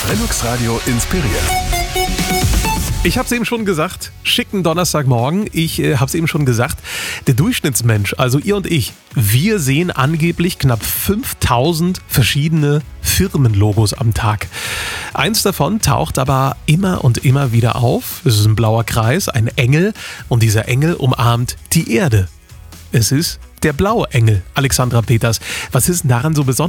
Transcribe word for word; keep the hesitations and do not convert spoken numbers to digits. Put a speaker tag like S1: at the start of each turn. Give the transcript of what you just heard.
S1: Lennox Radio inspiriert.
S2: Ich habe es eben schon gesagt, schicken Donnerstagmorgen. Ich äh, habe es eben schon gesagt, der Durchschnittsmensch, also ihr und ich, wir sehen angeblich knapp fünftausend verschiedene Firmenlogos am Tag. Eins davon taucht aber immer und immer wieder auf. Es ist ein blauer Kreis, ein Engel, und dieser Engel umarmt die Erde. Es ist der blaue Engel. Alexandra Peters, was ist denn daran so besonders?